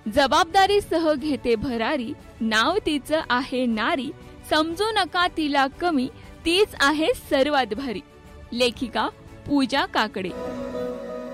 जबाबदारीसह घेते भरारी, नाव तिचं आहे नारी, समजू नका तिला कमी, तीच आहे सर्वात भारी. लेखिका पूजा काकडे.